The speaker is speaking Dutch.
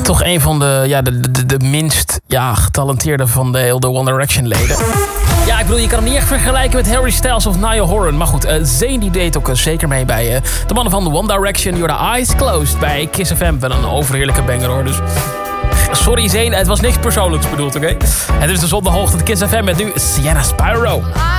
Toch een van de minst getalenteerde van de hele One Direction leden. Ja, ik bedoel, je kan hem niet echt vergelijken met Harry Styles of Niall Horan. Maar goed, Zayn die deed ook zeker mee bij de mannen van One Direction. Your Eyes Closed bij Kiss FM. Wel een overheerlijke banger hoor, dus... Sorry Zayn, het was niks persoonlijks bedoeld, oké? Het is de zondaghoogte Kiss FM met nu Sienna Spyro.